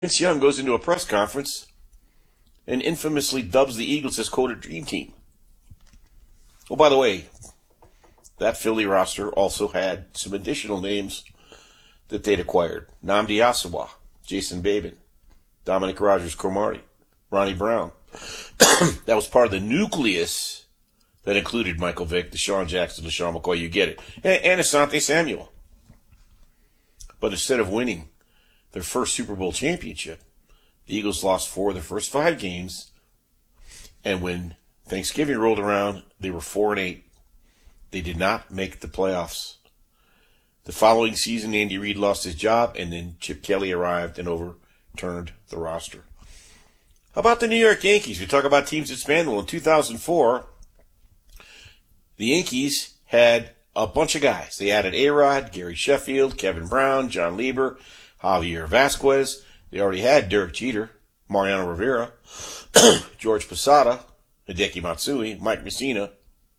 Vince Young goes into a press conference and infamously dubs the Eagles his quoted dream team. Oh, by the way, that Philly roster also had some additional names that they'd acquired. Nnamdi Asomugha, Jason Babin, Dominic Rodgers-Cromartie, Ronnie Brown. That was part of the nucleus that included Michael Vick, Deshaun Jackson, LaShawn McCoy, you get it, and Asante Samuel. But instead of winning their first Super Bowl championship, the Eagles lost 4 of their first 5 games, and when Thanksgiving rolled around, they were 4-8. They did not make the playoffs. The following season, Andy Reid lost his job, and then Chip Kelly arrived and overturned the roster. How about the New York Yankees? We talk about teams that span. Well, in 2004, the Yankees had a bunch of guys. They added A-Rod, Gary Sheffield, Kevin Brown, John Lieber, Javier Vasquez. They already had Derek Jeter, Mariano Rivera, George Posada, Hideki Matsui, Mike Mussina.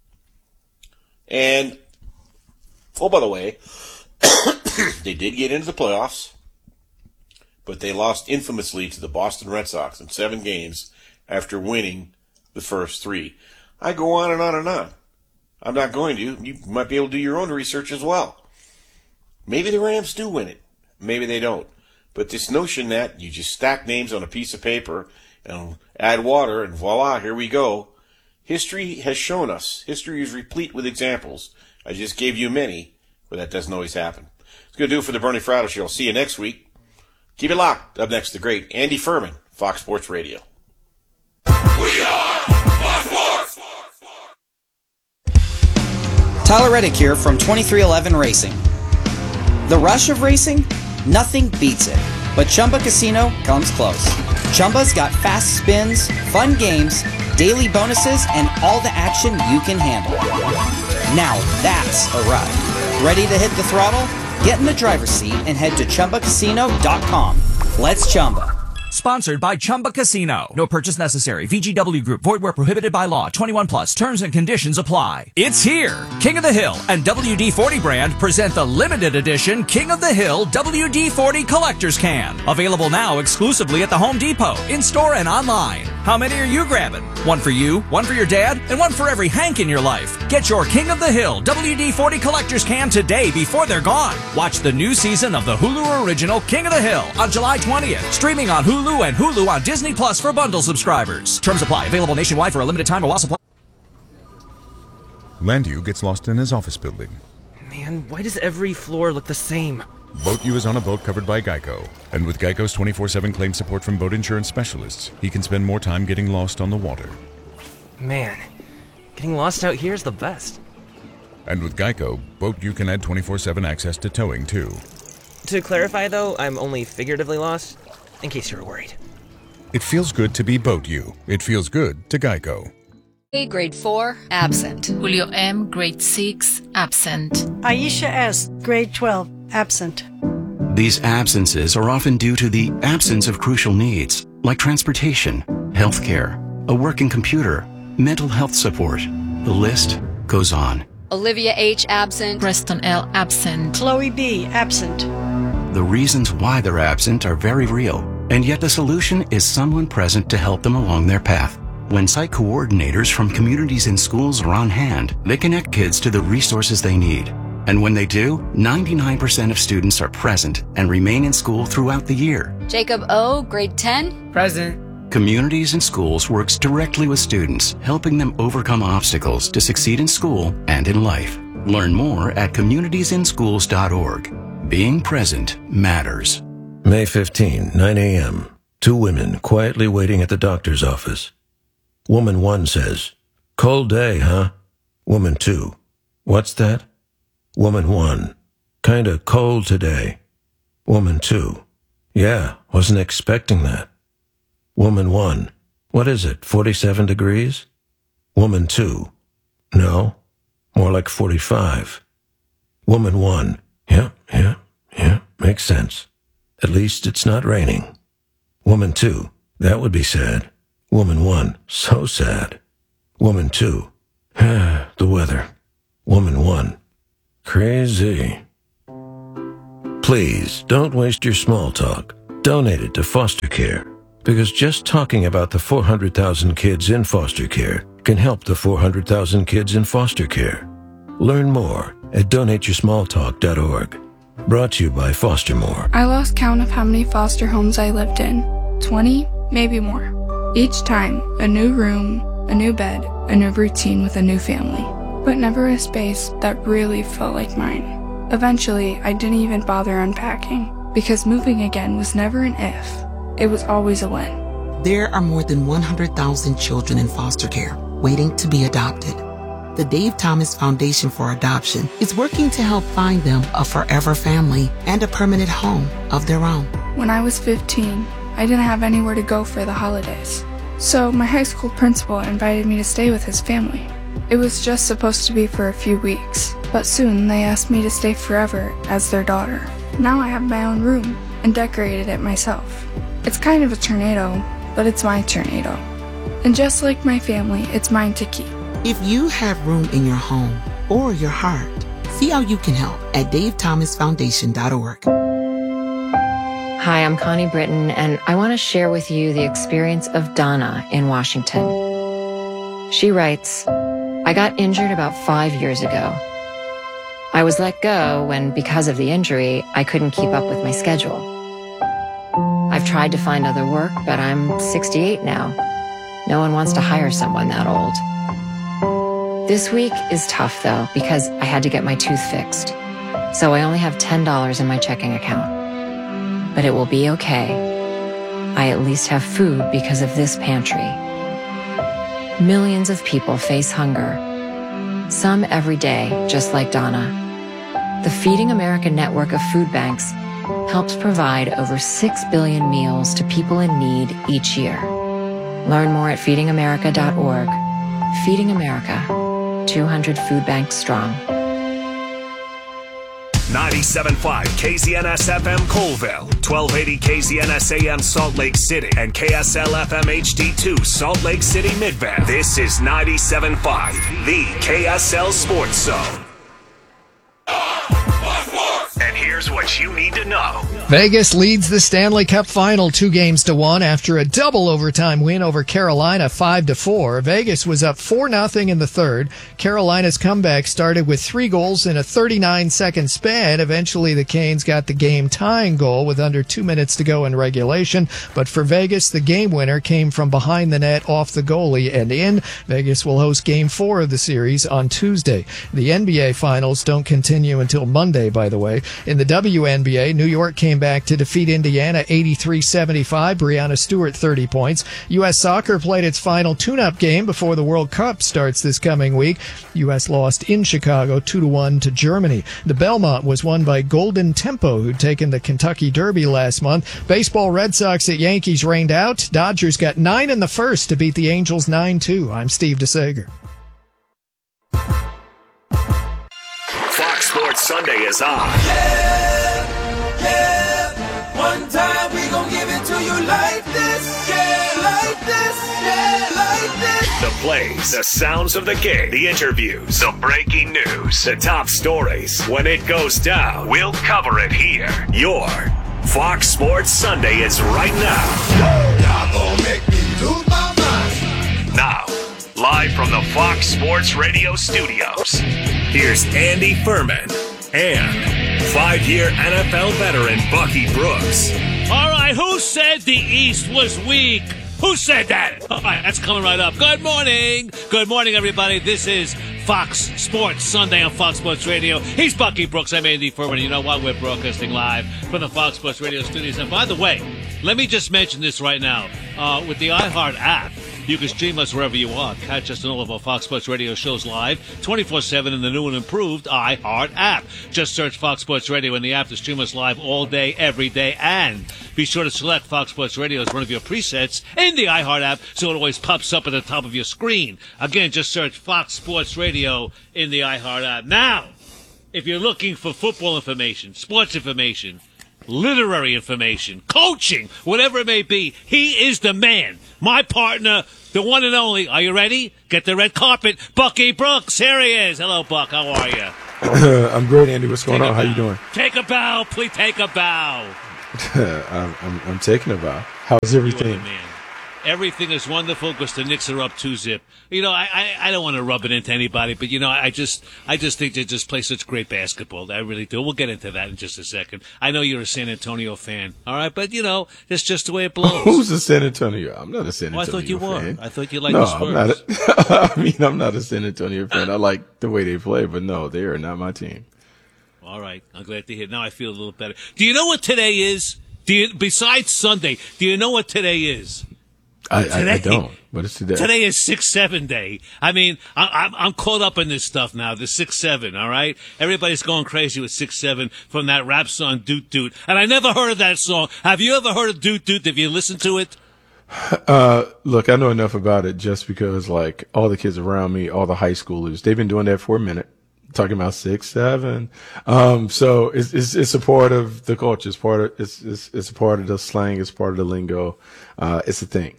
And, oh, by the way, they did get into the playoffs, but they lost infamously to the Boston Red Sox in 7 games after winning the first 3. I go on and on and on. I'm not going to. You might be able to do your own research as well. Maybe the Rams do win it. Maybe they don't. But this notion that you just stack names on a piece of paper and add water and voila, here we go. History has shown us. History is replete with examples. I just gave you many, but that doesn't always happen. It's going to do it for the Bernie Fratto Show. I'll see you next week. Keep it locked. Up next, the great Andy Furman, Fox Sports Radio. We are Fox Sports! Tyler Reddick here from 2311 Racing. The rush of racing? Nothing beats it. But Chumba Casino comes close. Chumba's got fast spins, fun games, daily bonuses, and all the action you can handle. Now that's a ride. Ready to hit the throttle? Get in the driver's seat and head to ChumbaCasino.com. Let's Chumba. Sponsored by Chumba Casino. No purchase necessary. VGW Group. Void where prohibited by law. 21 plus. Terms and conditions apply. It's here. King of the Hill and WD-40 brand present the limited edition King of the Hill WD-40 Collector's Can. Available now exclusively at the Home Depot, in-store and online. How many are you grabbing? One for you, one for your dad, and one for every Hank in your life. Get your King of the Hill WD-40 Collector's Can today before they're gone. Watch the new season of the Hulu original King of the Hill on July 20th. Streaming on Hulu and Hulu on Disney Plus for bundle subscribers. Terms apply. Available nationwide for a limited time while supply. Landu gets lost in his office building. Man, why does every floor look the same? BoatU is on a boat covered by Geico. And with Geico's 24/7 claim support from boat insurance specialists, he can spend more time getting lost on the water. Man, getting lost out here is the best. And with Geico, BoatU can add 24/7 access to towing, too. To clarify, though, I'm only figuratively lost, in case you were worried. It feels good to be BoatU. It feels good to Geico. A, grade 4, absent. Julio M., grade 6, absent. Aisha S., grade 12, absent. These absences are often due to the absence of crucial needs, like transportation, healthcare, a working computer, mental health support. The list goes on. Olivia H., absent. Preston L., absent. Chloe B., absent. The reasons why they're absent are very real, and yet the solution is someone present to help them along their path. When site coordinators from communities and schools are on hand, they connect kids to the resources they need. And when they do, 99% of students are present and remain in school throughout the year. Jacob O., grade 10. Present. Communities and Schools works directly with students, helping them overcome obstacles to succeed in school and in life. Learn more at communitiesandschools.org. Being present matters. May 15, 9 a.m. 2 women quietly waiting at the doctor's office. Woman 1 says, "Cold day, huh?" Woman 2, "What's that?" Woman 1, "Kinda cold today." Woman 2, "Yeah, wasn't expecting that." Woman 1, "What is it, 47 degrees?" Woman 2, "No, more like 45. Woman 1, yeah, makes sense. At least it's not raining." Woman 2, "That would be sad." Woman 1, "So sad." Woman 2, "The weather." Woman 1, "Crazy." Please, don't waste your small talk. Donate it to foster care, because just talking about the 400,000 kids in foster care can help the 400,000 kids in foster care. Learn more at donateyoursmalltalk.org. Brought to you by Foster More. I lost count of how many foster homes I lived in. 20, maybe more. Each time, a new room, a new bed, a new routine with a new family. But never a space that really felt like mine. Eventually, I didn't even bother unpacking, because moving again was never an if. It was always a when. There are more than 100,000 children in foster care waiting to be adopted. The Dave Thomas Foundation for Adoption is working to help find them a forever family and a permanent home of their own. When I was 15, I didn't have anywhere to go for the holidays. So my high school principal invited me to stay with his family. It was just supposed to be for a few weeks, but soon they asked me to stay forever as their daughter. Now I have my own room and decorated it myself. It's kind of a tornado, but it's my tornado. And just like my family, it's mine to keep. If you have room in your home or your heart, see how you can help at davethomasfoundation.org. Hi, I'm Connie Britton, and I want to share with you the experience of Donna in Washington. She writes, I got injured about 5 years ago. I was let go when, because of the injury, I couldn't keep up with my schedule. I've tried to find other work, but I'm 68 now. No one wants to hire someone that old. This week is tough, though, because I had to get my tooth fixed. So I only have $10 in my checking account. But it will be okay. I at least have food because of this pantry. Millions of people face hunger. Some every day, just like Donna. The Feeding America network of food banks helps provide over 6 billion meals to people in need each year. Learn more at feedingamerica.org. Feeding America, 200 food banks strong. 97.5 KZNS FM Colville, 1280 KZNS AM Salt Lake City, and KSL FM HD2 Salt Lake City Midvale. This is 97.5, the KSL Sports Zone. And here's what you need to know. Vegas leads the Stanley Cup Final 2-1 after a double overtime win over Carolina 5-4. Vegas was up 4-0 in the third. Carolina's comeback started with 3 goals in a 39-second span. Eventually, the Canes got the game-tying goal with under 2 minutes to go in regulation. But for Vegas, the game winner came from behind the net off the goalie and in. Vegas will host Game 4 of the series on Tuesday. The NBA Finals don't continue until Monday, by the way. In the WNBA, New York came back to defeat Indiana 83-75. Breanna Stewart 30 points. U.S. Soccer played its final tune-up game before the World Cup starts this coming week. U.S. lost in Chicago 2-1 to Germany. The Belmont was won by Golden Tempo, who'd taken the Kentucky Derby last month. Baseball, Red Sox at Yankees rained out. Dodgers got 9 in the first to beat the Angels 9-2. I'm Steve DeSager. Fox Sports Sunday is on. One time we gon' give it to you like this, like this, like this. The plays, the sounds of the game, the interviews, the breaking news, the top stories. When it goes down, we'll cover it here. Your Fox Sports Sunday is right now. Y'all gon' make me lose my mind. Now, live from the Fox Sports Radio studios, here's Andy Furman and 5-year NFL veteran Bucky Brooks. All right, who said the East was weak? Who said that? All right, that's coming right up. Good morning. Good morning, everybody. This is Fox Sports Sunday on Fox Sports Radio. He's Bucky Brooks. I'm Andy Furman. You know what? We're broadcasting live from the Fox Sports Radio studios. And by the way, let me just mention this right now. With the iHeart app, you can stream us wherever you are. Catch us on all of our Fox Sports Radio shows live 24/7 in the new and improved iHeart app. Just search Fox Sports Radio in the app to stream us live all day, every day. And be sure to select Fox Sports Radio as one of your presets in the iHeart app so it always pops up at the top of your screen. Again, just search Fox Sports Radio in the iHeart app. Now, if you're looking for football information, sports information, literary information, coaching, whatever it may be, he is the man. My partner, the one and only. Are you ready? Get the red carpet. Bucky Brooks. Here he is. Hello, Buck. How are you? I'm great, Andy. What's going on? How you doing? Take a bow. Please take a bow. I'm taking a bow. How's everything? Man. Everything is wonderful because the Knicks are up 2-0. You know, I don't want to rub it into anybody, but you know, I just think they just play such great basketball. I really do. We'll get into that in just a second. I know you're a San Antonio fan, all right, but you know, that's just the way it blows. Who's a San Antonio? I'm not a San Antonio I thought you fan. were. I thought you liked the Spurs. I'm not a San Antonio fan. I like the way they play, but no, they are not my team. All right, I'm glad to hear. Now I feel a little better. Do you know what today is? Besides Sunday, do you know what today is? I don't. What is today? Today is 6-7 day. I mean, I'm caught up in this stuff now. The 6-7. All right, everybody's going crazy with 6-7 from that rap song "Doot Doot," and I never heard of that song. Have you ever heard of "Doot Doot"? Have you listened to it? Look, I know enough about it just because, like, all the kids around me, all the high schoolers, they've been doing that for a minute. Talking about 6-7. So it's a part of the culture. It's a part of the slang. It's part of the lingo. It's a thing.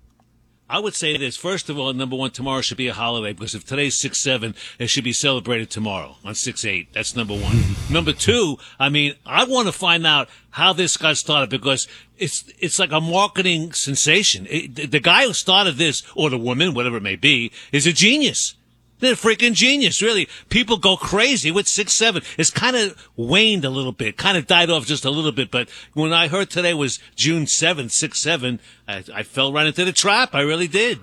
I would say this. First of all, number one, tomorrow should be a holiday because if today's 6-7, it should be celebrated tomorrow on 6-8. That's number one. Number two, I mean, I want to find out how this got started because it's like a marketing sensation. The guy who started this, or the woman, whatever it may be, is a genius. They're a freaking genius, really. People go crazy with 6-7. It's kind of waned a little bit, kind of died off just a little bit. But when I heard today was June 7th, 6-7, I fell right into the trap. I really did.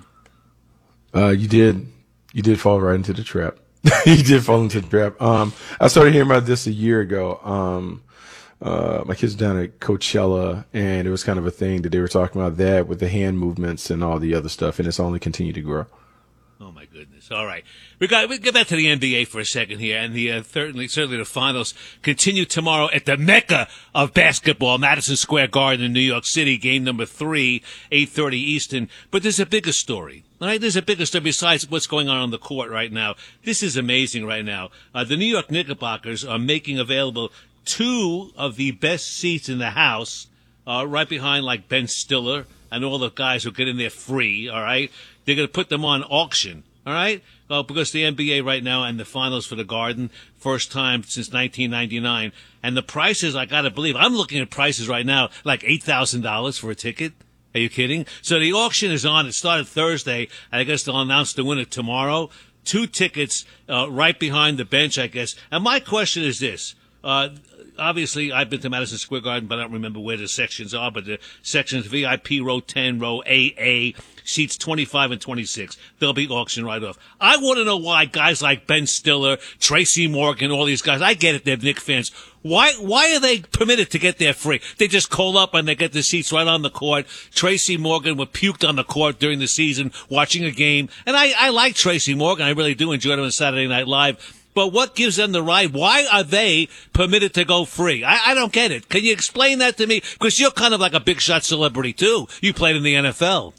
You did fall right into the trap. You did fall into the trap. I started hearing about this a year ago. My kids were down at Coachella, and it was kind of a thing that they were talking about that with the hand movements and all the other stuff, and it's only continued to grow. Oh my goodness! All right, we get back to the NBA for a second here, and the certainly the finals continue tomorrow at the Mecca of basketball, Madison Square Garden in New York City. Game number 3, 8:30 Eastern. But there's a bigger story. All right, there's a bigger story besides what's going on the court right now. This is amazing right now. The New York Knickerbockers are making available 2 of the best seats in the house, right behind like Ben Stiller and all the guys who get in there free. All right. They're going to put them on auction, all right? Because the NBA right now and the finals for the Garden, first time since 1999. And the prices, I got to believe, I'm looking at prices right now, like $8,000 for a ticket. Are you kidding? So the auction is on. It started Thursday. I guess they'll announce the winner tomorrow. 2 tickets right behind the bench, I guess. And my question is this. Obviously, I've been to Madison Square Garden, but I don't remember where the sections are. But the sections VIP, row 10, row AA, seats 25 and 26. They'll be auctioned right off. I want to know why guys like Ben Stiller, Tracy Morgan, all these guys, I get it, they're Knicks fans. Why are they permitted to get there free? They just call up and they get the seats right on the court. Tracy Morgan was puked on the court during the season watching a game. And I like Tracy Morgan. I really do enjoy him on Saturday Night Live. But what gives them the right? Why are they permitted to go free? I don't get it. Can you explain that to me? Because you're kind of like a big shot celebrity too. You played in the NFL.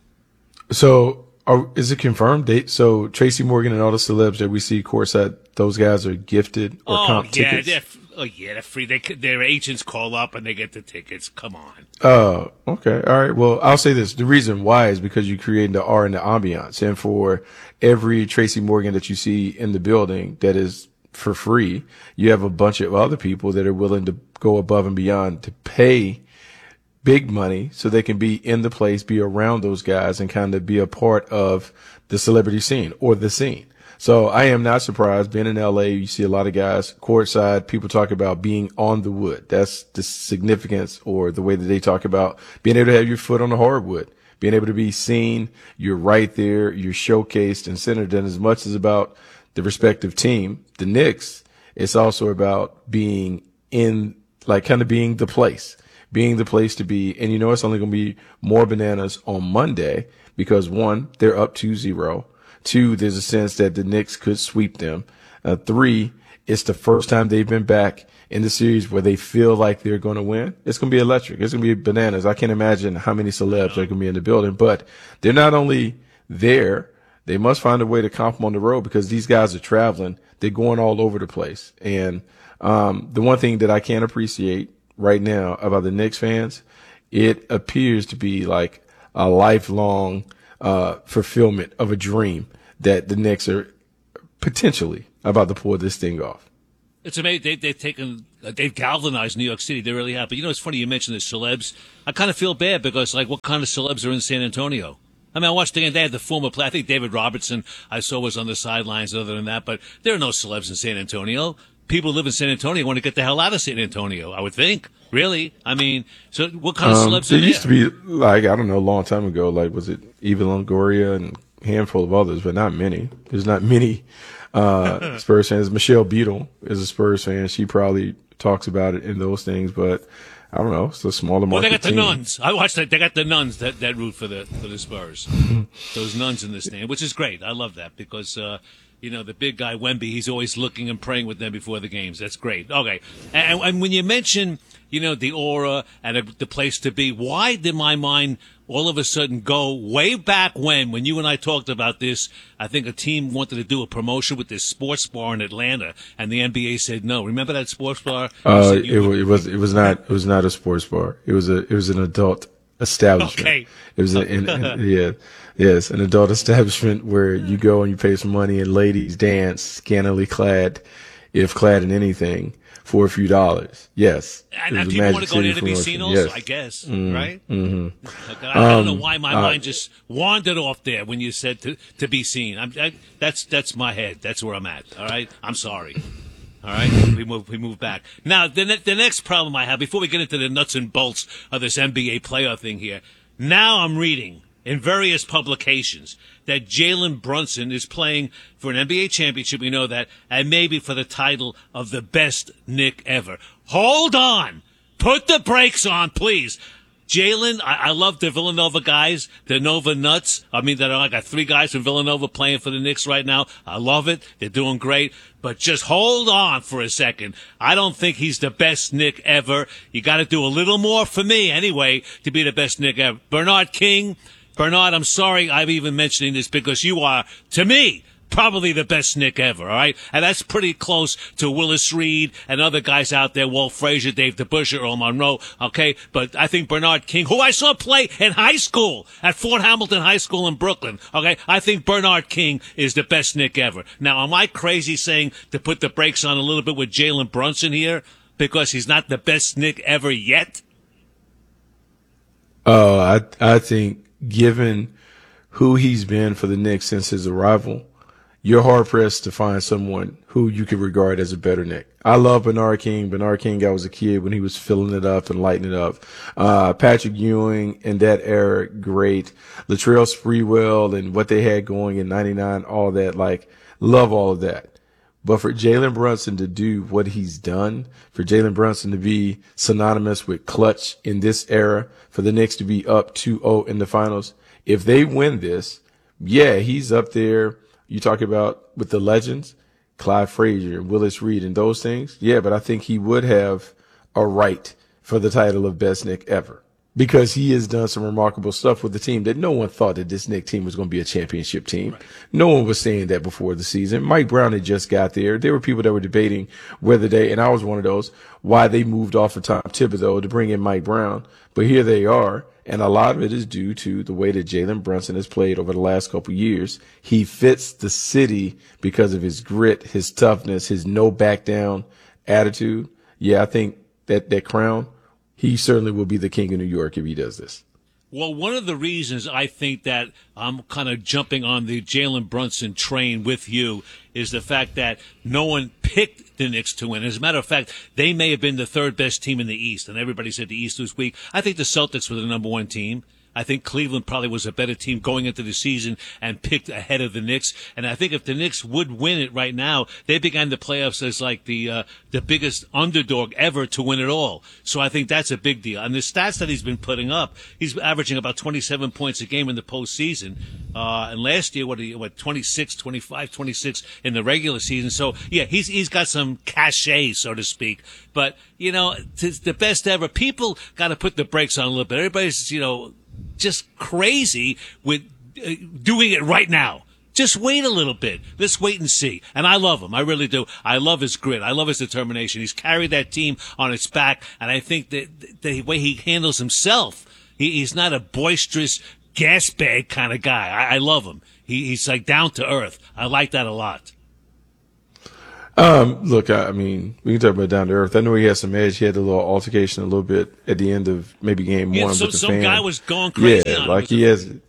So is it confirmed? So Tracy Morgan and all the celebs that we see courtside, those guys are gifted or comp tickets? They're free. Their agents call up and they get the tickets. Come on. Oh, okay. All right. Well, I'll say this. The reason why is because you create the art and the ambiance. And for every Tracy Morgan that you see in the building that is for free, you have a bunch of other people that are willing to go above and beyond to pay big money so they can be in the place, be around those guys, and kind of be a part of the celebrity scene or the scene. So I am not surprised. Being in LA, you see a lot of guys courtside. People talk about being on the wood. That's the significance, or the way that they talk about being able to have your foot on the hardwood, being able to be seen. You're right there. You're showcased and centered. And as much as about the respective team, the Knicks, it's also about being in, like, kind of being the place to be. And it's only going to be more bananas on Monday because 1, they're up 2-0. 2, there's a sense that the Knicks could sweep them. 3, it's the first time they've been back in the series where they feel like they're going to win. It's going to be electric. It's going to be bananas. I can't imagine how many celebs are going to be in the building, but they're not only there, they must find a way to comp them on the road because these guys are traveling. They're going all over the place. And the one thing that I can't appreciate right now about the Knicks fans, it appears to be like a lifelong fulfillment of a dream that the Knicks are potentially about to pull this thing off. It's amazing. They've taken they've galvanized New York City. They really have. But, it's funny you mentioned the celebs. I kind of feel bad because, what kind of celebs are in San Antonio? I mean, I watched the game. They had the former player. I think David Robertson I saw was on the sidelines other than that. But there are no celebs in San Antonio. People who live in San Antonio want to get the hell out of San Antonio, I would think. Really? I mean, so what kind of celebs are there? There used to be, I don't know, a long time ago, was it Eva Longoria and a handful of others, but not many. There's not many Spurs fans. Michelle Beadle is a Spurs fan. She probably talks about it in those things, but I don't know. It's a smaller market. Well, they got the team. nuns. I watched that. They got the nuns that root for the Spurs. Those nuns in the stand, which is great. I love that because the big guy Wemby, he's always looking and praying with them before the games. That's great. Okay, and when you mention the aura and the place to be, why did my mind all of a sudden go way back when you and I talked about this? I think a team wanted to do a promotion with this sports bar in Atlanta, and the NBA said no. Remember that sports bar? It was not a sports bar. It was an adult establishment. Okay. It was an adult establishment where you go and you pay some money and ladies dance scantily clad, if clad in anything, for a few dollars. Yes. And people want to go there to be seen also, yes. I guess, right? Mm-hmm. Okay, I don't know why my mind just wandered off there when you said to be seen. That's my head. That's where I'm at. All right? I'm sorry. All right? We move back. Now, the next problem I have, before we get into the nuts and bolts of this NBA playoff thing here, now I'm reading in various publications that Jalen Brunson is playing for an NBA championship, we know that, and maybe for the title of the best Knick ever. Hold on! Put the brakes on, please! Jalen, I love the Villanova guys, the Nova Nuts. I got 3 guys from Villanova playing for the Knicks right now. I love it. They're doing great. But just hold on for a second. I don't think he's the best Knick ever. You got to do a little more for me anyway to be the best Knick ever. Bernard King, I'm sorry I'm even mentioning this because you are, to me, probably the best Knick ever, all right? And that's pretty close to Willis Reed and other guys out there, Walt Frazier, Dave DeBusschere, Earl Monroe, okay? But I think Bernard King, who I saw play in high school at Fort Hamilton High School in Brooklyn, okay? I think Bernard King is the best Knick ever. Now, am I crazy saying to put the brakes on a little bit with Jalen Brunson here because he's not the best Knick ever yet? I think given who he's been for the Knicks since his arrival, you're hard-pressed to find someone who you could regard as a better Knick. I love Bernard King. Bernard King, I was a kid when he was filling it up and lighting it up. Patrick Ewing in that era, great. Latrell Sprewell and what they had going in 99, all that, love all of that. But for Jalen Brunson to do what he's done, for Jalen Brunson to be synonymous with clutch in this era, for the Knicks to be up 2-0 in the finals, if they win this, yeah, he's up there. You talk about with the legends, Clyde Frazier, Willis Reed, and those things. Yeah, but I think he would have a right for the title of best Knick ever because he has done some remarkable stuff with the team that no one thought that this Knick team was going to be a championship team. Right. No one was saying that before the season. Mike Brown had just got there. There were people that were debating whether and I was one of those, why they moved off of Tom Thibodeau to bring in Mike Brown. But here they are. And a lot of it is due to the way that Jalen Brunson has played over the last couple of years. He fits the city because of his grit, his toughness, his no back down attitude. Yeah, I think that crown, he certainly will be the king of New York if he does this. Well, one of the reasons I think that I'm kind of jumping on the Jalen Brunson train with you is the fact that no one picked the Knicks to win. As a matter of fact, they may have been the third best team in the East, and everybody said the East was weak. I think the Celtics were the number 1 team. I think Cleveland probably was a better team going into the season and picked ahead of the Knicks. And I think if the Knicks would win it right now, they began the playoffs as the biggest underdog ever to win it all. So I think that's a big deal. And the stats that he's been putting up, he's averaging about 27 points a game in the postseason. And last year, 26, 25, 26 in the regular season. So yeah, he's got some cachet, so to speak. But, it's the best ever. People got to put the brakes on a little bit. Everybody's, just crazy with doing it right now. Just wait a little bit. Let's wait and see. And I love him. I really do. I love his grit. I love his determination. He's carried that team on its back. And I think that the way he handles himself, he's not a boisterous gas bag kind of guy. I love him. He's down to earth. I like that a lot. Look, I mean, we can talk about down to earth. I know he had some edge. He had a little altercation a little bit at the end of maybe game one with the some fan. guy was going crazy. Yeah, on like him.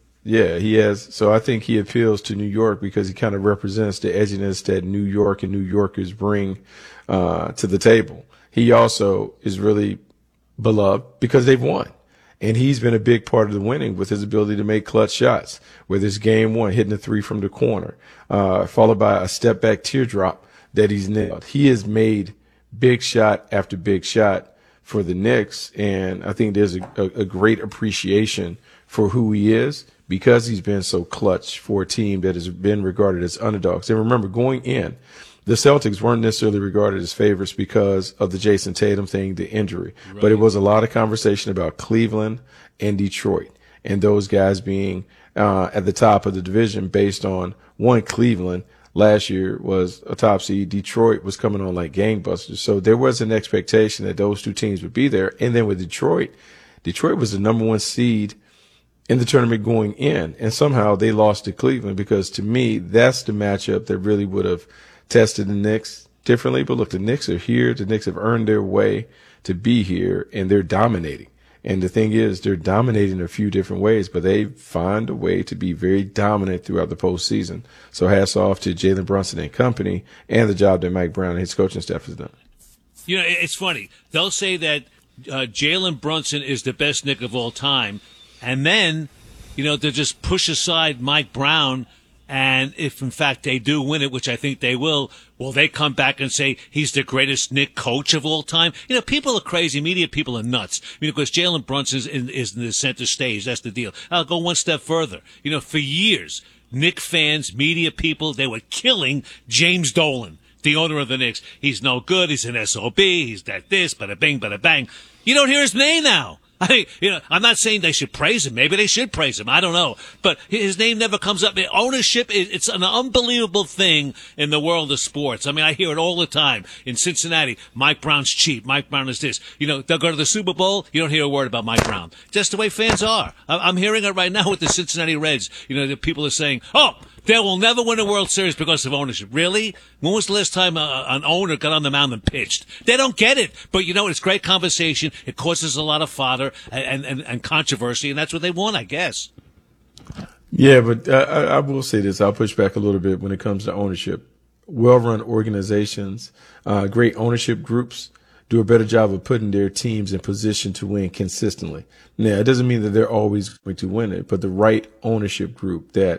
he has. So I think he appeals to New York because he kind of represents the edginess that New York and New Yorkers bring to the table. He also is really beloved because they've won. And he's been a big part of the winning with his ability to make clutch shots, whether it's game one, hitting a three from the corner, followed by a step back teardrop that he's nailed. He has made big shot after big shot for the Knicks. And I think there's a great appreciation for who he is because he's been so clutch for a team that has been regarded as underdogs. And remember, going in, the Celtics weren't necessarily regarded as favorites because of the Jason Tatum thing, the injury. Right. But it was a lot of conversation about Cleveland and Detroit and those guys being at the top of the division based on, one, Cleveland last year was a top seed. Detroit was coming on like gangbusters. So there was an expectation that those two teams would be there. And then with Detroit was the number one seed in the tournament going in. And somehow they lost to Cleveland because to me, that's the matchup that really would have tested the Knicks differently. But look, the Knicks are here. The Knicks have earned their way to be here, and they're dominating. And the thing is, they're dominating a few different ways, but they find a way to be very dominant throughout the postseason. So hats off to Jalen Brunson and company and the job that Mike Brown and his coaching staff has done. You know, it's funny. They'll say that Jalen Brunson is the best Knick of all time, and then, you know, they'll just push aside Mike Brown. And if, in fact, they do win it, which I think they will they come back and say he's the greatest Knick coach of all time? You know, people are crazy. Media people are nuts. I mean, because Jalen Brunson is in the center stage. That's the deal. I'll go one step further. You know, for years, Knick fans, media people, they were killing James Dolan, the owner of the Knicks. He's no good. He's an SOB. He's that this, bada bing, bada bang. You don't hear his name now. I mean, you know, I'm not saying they should praise him. Maybe they should praise him. I don't know. But his name never comes up. Ownership, it's an unbelievable thing in the world of sports. I mean, I hear it all the time. In Cincinnati, Mike Brown's cheap. Mike Brown is this. You know, they'll go to the Super Bowl. You don't hear a word about Mike Brown. Just the way fans are. I'm hearing it right now with the Cincinnati Reds. You know, the people are saying, oh, they will never win a World Series because of ownership. Really? When was the last time an owner got on the mound and pitched? They don't get it. But, you know, it's great conversation. It causes a lot of fodder and controversy, and that's what they want, I guess. Yeah, but I will say this. I'll push back a little bit when it comes to ownership. Well-run organizations, great ownership groups do a better job of putting their teams in position to win consistently. Now, it doesn't mean that they're always going to win it, but the right ownership group that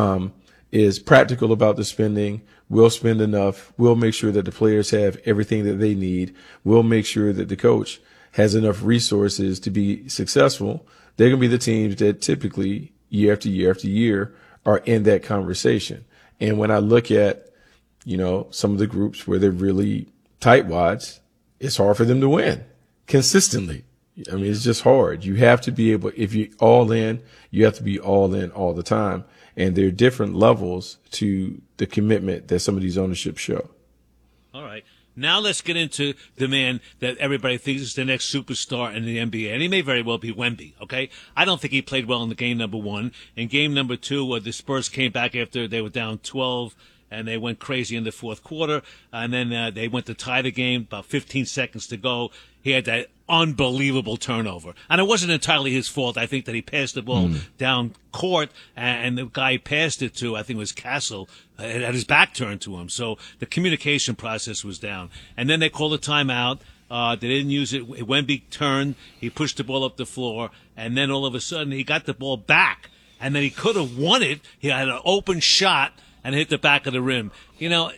is practical about the spending, will spend enough, will make sure that the players have everything that they need, will make sure that the coach has enough resources to be successful. They're going to be the teams that typically year after year after year are in that conversation. And when I look at, you know, some of the groups where they're really tightwads, it's hard for them to win consistently. I mean, it's just hard. You have to be able, if you're all in, you have to be all in all the time. And there are different levels to the commitment that some of these ownerships show. All right. Now let's get into the man that everybody thinks is the next superstar in the NBA. And he may very well be Wemby, okay? I don't think he played well in the game number one. In game number two, the Spurs came back after they were down 12, and they went crazy in the fourth quarter. And then they went to tie the game, about 15 seconds to go. He had that unbelievable turnover. And it wasn't entirely his fault. I think that he passed the ball down court, and the guy he passed it to, I think it was Castle, had his back turned to him. So the communication process was down. And then they called a timeout. They didn't use it. Wemby turned. He pushed the ball up the floor. And then all of a sudden he got the ball back. And then he could have won it. He had an open shot and hit the back of the rim. You know,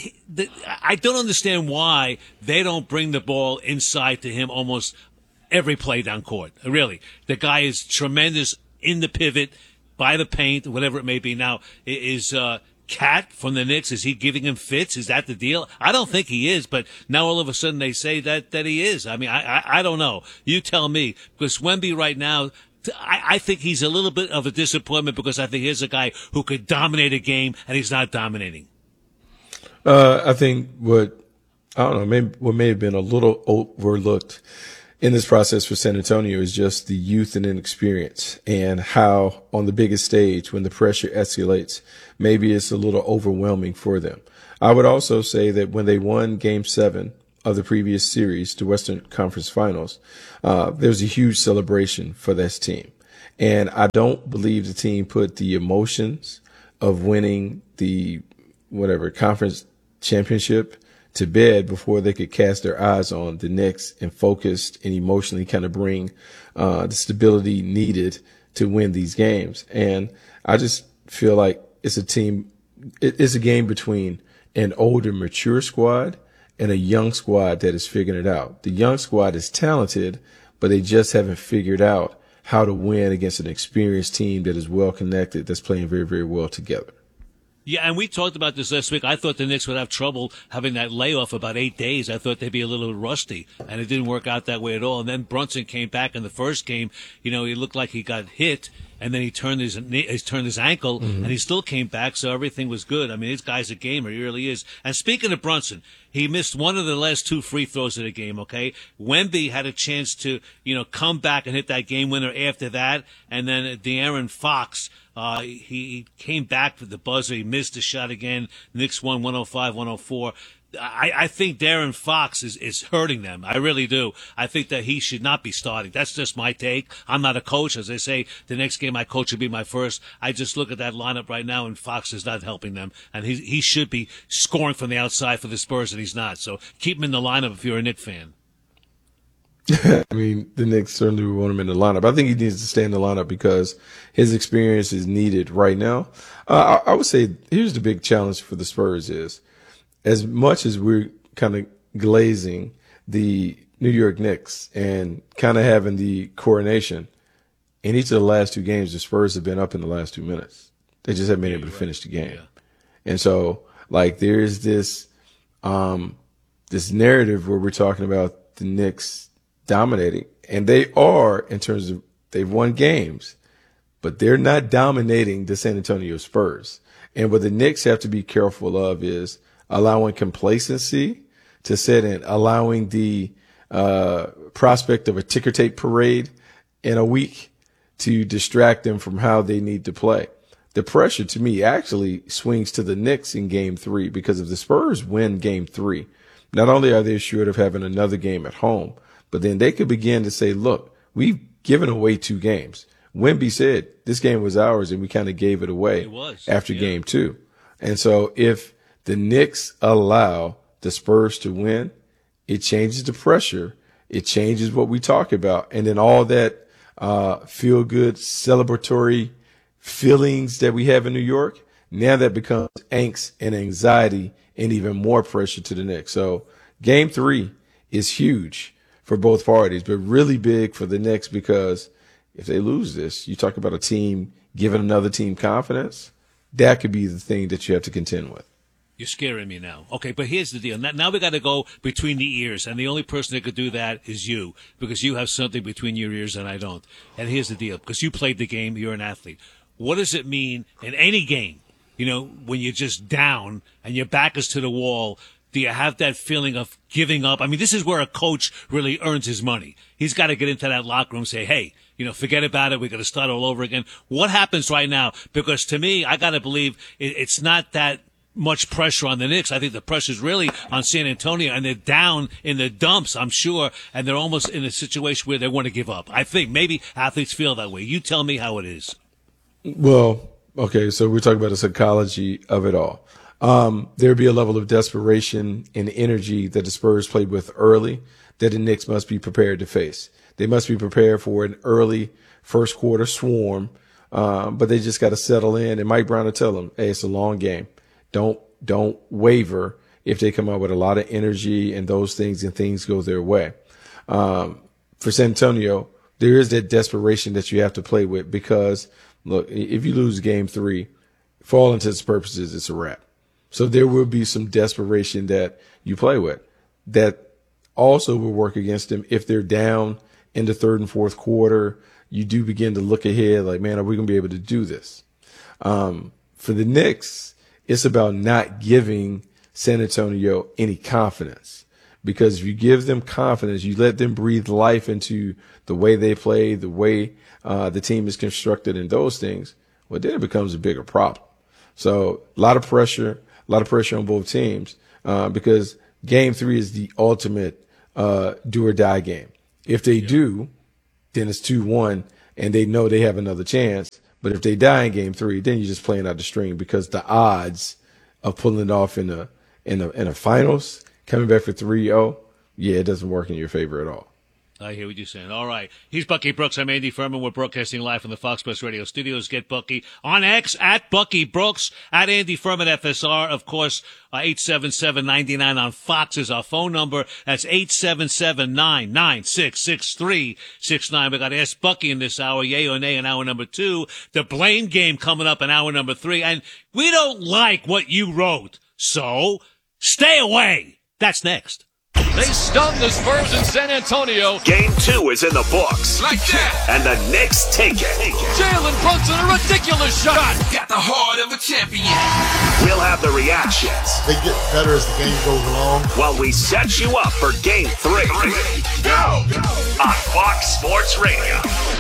I don't understand why they don't bring the ball inside to him almost every play down court. Really. The guy is tremendous in the pivot, by the paint, whatever it may be. Now, is Cat from the Knicks, is he giving him fits? Is that the deal? I don't think he is, but now all of a sudden they say that he is. I mean, I don't know. You tell me. Because Wemby right now, I think he's a little bit of a disappointment because I think here's a guy who could dominate a game, and he's not dominating. I think what may have been a little overlooked in this process for San Antonio is just the youth and inexperience, and how on the biggest stage, when the pressure escalates, maybe it's a little overwhelming for them. I would also say that when they won Game 7 of the previous series, the Western Conference Finals, there was a huge celebration for this team. And I don't believe the team put the emotions of winning the conference championship to bed before they could cast their eyes on the Knicks and focused and emotionally kind of bring the stability needed to win these games. And I just feel like it's a game between an older, mature squad and a young squad that is figuring it out. The young squad is talented, but they just haven't figured out how to win against an experienced team that is well connected, that's playing very, very well together. Yeah, and we talked about this last week. I thought the Knicks would have trouble having that layoff about 8 days. I thought they'd be a little rusty, and it didn't work out that way at all. And then Brunson came back in the first game. He looked like he got hit, and then he turned his ankle, and he still came back, so everything was good. I mean, this guy's a gamer. He really is. And speaking of Brunson, he missed one of the last 2 free throws of the game, okay? Wemby had a chance to, come back and hit that game winner after that, and then De'Aaron Fox, he came back for the buzzer. He missed the shot again. Knicks won 105-104. I think De'Aaron Fox is hurting them. I really do. I think that he should not be starting. That's just my take. I'm not a coach. As I say, the next game I coach will be my first. I just look at that lineup right now, and Fox is not helping them. And he should be scoring from the outside for the Spurs, and he's not. So keep him in the lineup if you're a Knicks fan. I mean, the Knicks certainly would want him in the lineup. I think he needs to stay in the lineup because his experience is needed right now. I would say here's the big challenge for the Spurs is, as much as we're kind of glazing the New York Knicks and kind of having the coronation, in each of the last 2 games, the Spurs have been up in the last 2 minutes. They just haven't been able to finish the game. Yeah. And so, there's this narrative where we're talking about the Knicks dominating, and they are, in terms of they've won games, but they're not dominating the San Antonio Spurs. And what the Knicks have to be careful of is allowing complacency to set in, allowing the prospect of a ticker tape parade in a week to distract them from how they need to play. The pressure, to me, actually swings to the Knicks in Game 3, because if the Spurs win Game 3, not only are they assured of having another game at home, but then they could begin to say, look, we've given away 2 games. Wemby said this game was ours, and we kind of gave it away after Game 2. And so if the Knicks allow the Spurs to win, it changes the pressure. It changes what we talk about. And then all that feel-good, celebratory feelings that we have in New York, now that becomes angst and anxiety and even more pressure to the Knicks. So Game 3 is huge for both parties, but really big for the Knicks, because if they lose this, you talk about a team giving another team confidence, that could be the thing that you have to contend with. You're scaring me now. Okay, but here's the deal. Now we got to go between the ears, and the only person that could do that is you, because you have something between your ears and I don't. And here's the deal, because you played the game, you're an athlete. What does it mean in any game, when you're just down and your back is to the wall? Do you have that feeling of giving up? I mean, this is where a coach really earns his money. He's got to get into that locker room and say, hey, forget about it. We're going to start all over again. What happens right now? Because to me, I got to believe it's not that much pressure on the Knicks. I think the pressure is really on San Antonio, and they're down in the dumps, I'm sure, and they're almost in a situation where they want to give up. I think maybe athletes feel that way. You tell me how it is. Well, okay, so we're talking about the psychology of it all. There'd be a level of desperation and energy that the Spurs played with early that the Knicks must be prepared to face. They must be prepared for an early first quarter swarm, but they just got to settle in. And Mike Brown will tell them, hey, it's a long game. Don't waver if they come out with a lot of energy and those things, and things go their way. For San Antonio, there is that desperation that you have to play with, because look, if you lose Game 3, for all intents and purposes, it's a wrap. So there will be some desperation that you play with that also will work against them. If they're down in the third and fourth quarter, you do begin to look ahead like, man, are we going to be able to do this? For the Knicks, it's about not giving San Antonio any confidence, because if you give them confidence, you let them breathe life into the way they play, the way the team is constructed and those things, well, then it becomes a bigger problem. So a lot of pressure on both teams because Game 3 is the ultimate do or die game. If they do, then it's 2-1 and they know they have another chance. But if they die in Game 3, then you're just playing out the string because the odds of pulling it off in a finals, coming back for 3-0, yeah, it doesn't work in your favor at all. I hear what you're saying. All right. He's Bucky Brooks. I'm Andy Furman. We're broadcasting live from the Fox Sports Radio studios. Get Bucky on X at Bucky Brooks, at Andy Furman FSR. Of course, 877-99 on Fox is our phone number. That's 877-996-6369. We got to ask Bucky in this hour, yay or nay in hour number 2. The blame game coming up in hour number 3. And we don't like what you wrote. So stay away. That's next. They stunned the Spurs in San Antonio. Game 2 is in the books. Like that. And the Knicks take it. Jalen Brunson, a ridiculous shot. Got the heart of a champion. We'll have the reactions. They get better as the game goes along. While we set you up for Game 3. Go! On Fox Sports Radio.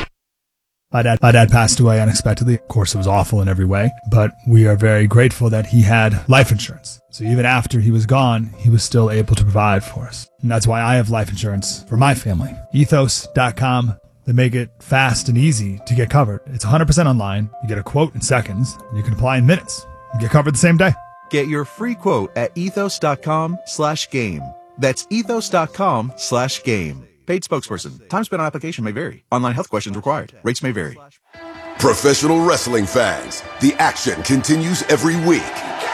My dad passed away unexpectedly. Of course, it was awful in every way, but we are very grateful that he had life insurance. So even after he was gone, he was still able to provide for us. And that's why I have life insurance for my family. Ethos.com. They make it fast and easy to get covered. It's 100% online. You get a quote in seconds, and you can apply in minutes. You get covered the same day. Get your free quote at ethos.com/game. That's ethos.com/game. Paid spokesperson. Time spent on application may vary. Online health questions required. Rates may vary. Professional wrestling fans, the action continues every week.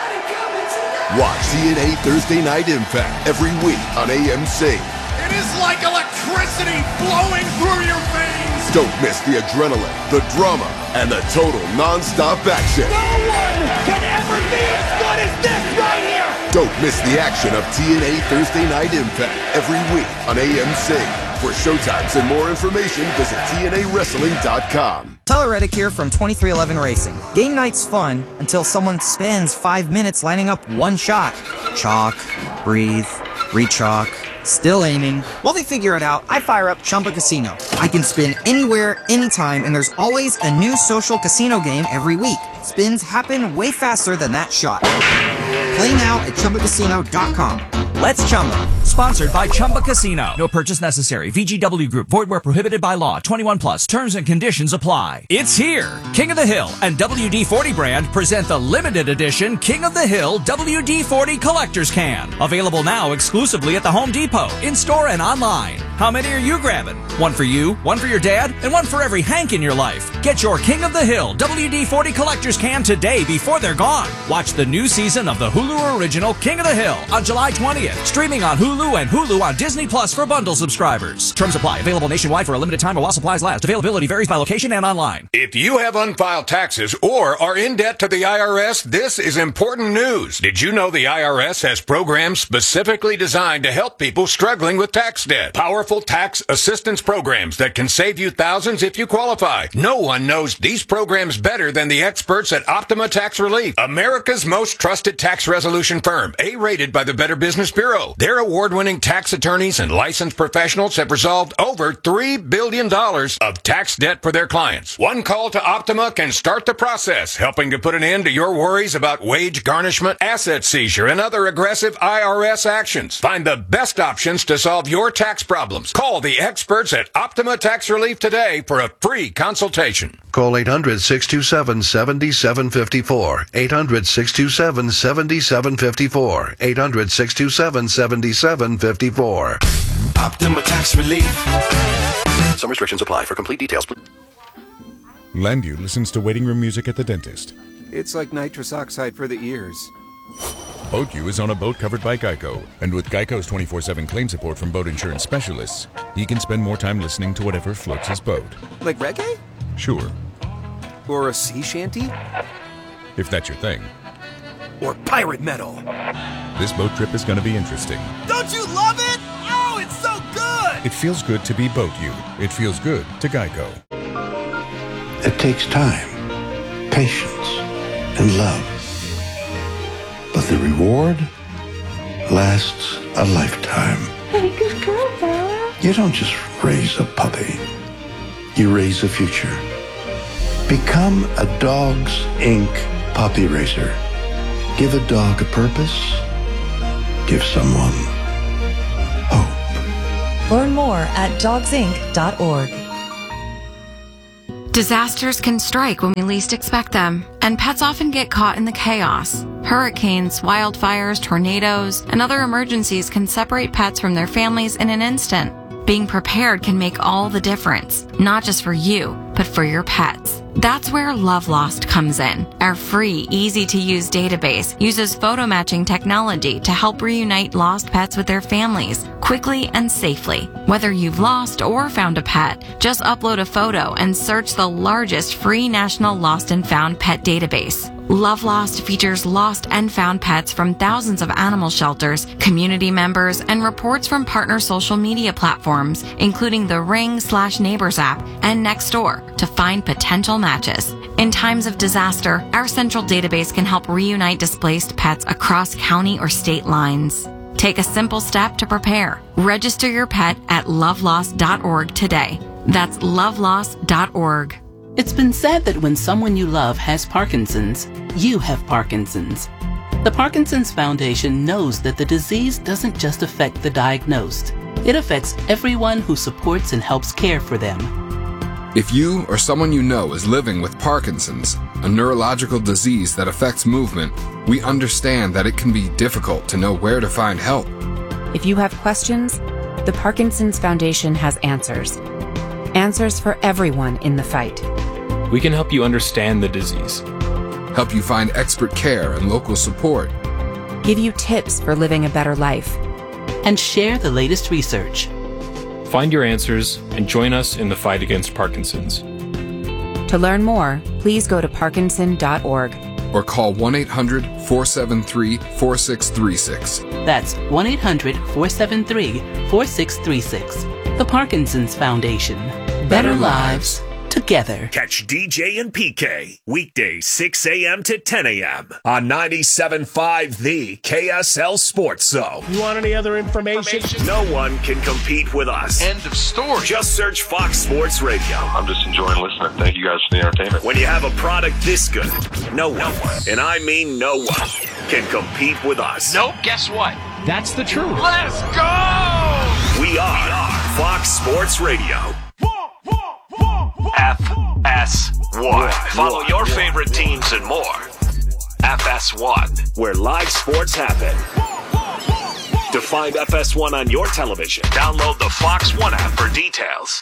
Watch TNA Thursday Night Impact every week on AMC. It is like electricity flowing through your veins. Don't miss the adrenaline, the drama, and the total non-stop action. No one can ever be as good as this right here. Don't miss the action of TNA Thursday Night Impact every week on AMC. For showtimes and more information, visit TNAWrestling.com. Tyler Reddick here from 2311 Racing. Game night's fun until someone spends 5 minutes lining up one shot. Chalk, breathe, re-chalk, still aiming. While they figure it out, I fire up Chumba Casino. I can spin anywhere, anytime, and there's always a new social casino game every week. Spins happen way faster than that shot. Play now at ChumbaCasino.com. Let's Chumba. Sponsored by Chumba Casino. No purchase necessary. VGW Group. Void where prohibited by law. 21 plus. Terms and conditions apply. It's here. King of the Hill and WD-40 brand present the limited edition King of the Hill WD-40 Collector's Can. Available now exclusively at the Home Depot, in-store and online. How many are you grabbing? One for you, one for your dad, and one for every Hank in your life. Get your King of the Hill WD-40 Collector's Can today before they're gone. Watch the new season of the Hulu original King of the Hill on July 20th. Streaming on Hulu and Hulu on Disney Plus for bundle subscribers. Terms apply. Available nationwide for a limited time or while supplies last. Availability varies by location and online. If you have unfiled taxes or are in debt to the IRS, this is important news. Did you know the IRS has programs specifically designed to help people struggling with tax debt? Powerful tax assistance programs that can save you thousands if you qualify. No one knows these programs better than the experts at Optima Tax Relief, America's most trusted tax resolution firm, A-rated by the Better Business Bureau. Their award-winning tax attorneys and licensed professionals have resolved over $3 billion of tax debt for their clients. One call to Optima can start the process, helping to put an end to your worries about wage garnishment, asset seizure, and other aggressive IRS actions. Find the best options to solve your tax problems. Call the experts at Optima Tax Relief today for a free consultation. Call 800-627-7754. 800-627-7754. 800-627-7754. Optima Tax Relief. Some restrictions apply. For complete details, please. Landu listens to waiting room music at the dentist. It's like nitrous oxide for the ears. BoatU is on a boat covered by Geico, and with Geico's 24/7 claim support from boat insurance specialists, he can spend more time listening to whatever floats his boat. Like reggae? Sure. Or a sea shanty? If that's your thing. Or pirate metal? This boat trip is going to be interesting. Don't you love it? Oh, it's so good! It feels good to be BoatU. It feels good to Geico. It takes time, patience, and love. But the reward lasts a lifetime. Hey, good girl, Bella. You don't just raise a puppy. You raise a future. Become a Dogs Inc. puppy raiser. Give a dog a purpose. Give someone hope. Learn more at dogsinc.org. Disasters can strike when we least expect them, and pets often get caught in the chaos. Hurricanes, wildfires, tornadoes, and other emergencies can separate pets from their families in an instant. Being prepared can make all the difference, not just for you, but for your pets. That's where Love Lost comes in. Our free, easy-to-use database uses photo matching technology to help reunite lost pets with their families quickly and safely. Whether you've lost or found a pet, just upload a photo and search the largest free national lost and found pet database. Love Lost features lost and found pets from thousands of animal shelters, community members, and reports from partner social media platforms, including the Ring/Neighbors app and Nextdoor, to find potential matches. In times of disaster, our central database can help reunite displaced pets across county or state lines. Take a simple step to prepare. Register your pet at lovelost.org today. That's lovelost.org. It's been said that when someone you love has Parkinson's, you have Parkinson's. The Parkinson's Foundation knows that the disease doesn't just affect the diagnosed. It affects everyone who supports and helps care for them. If you or someone you know is living with Parkinson's, a neurological disease that affects movement, we understand that it can be difficult to know where to find help. If you have questions, the Parkinson's Foundation has answers. Answers for everyone in the fight. We can help you understand the disease, help you find expert care and local support, give you tips for living a better life, and share the latest research. Find your answers and join us in the fight against Parkinson's. To learn more, please go to parkinson.org or call 1-800-473-4636. That's 1-800-473-4636. The Parkinson's Foundation. Better lives together. Catch DJ and PK weekdays 6 a.m. to 10 a.m. on 97.5 The KSL Sports Zone. You want any other information? No one can compete with us. End of story. Just search Fox Sports Radio. I'm just enjoying listening. Thank you guys for the entertainment. When you have a product this good, no one, and I mean no one, can compete with us. Nope, guess what? That's the truth. Let's go! We are Fox Sports Radio. FS1. Follow your favorite teams and more. FS1, where live sports happen. To find FS1 on your television, download the Fox One app for details.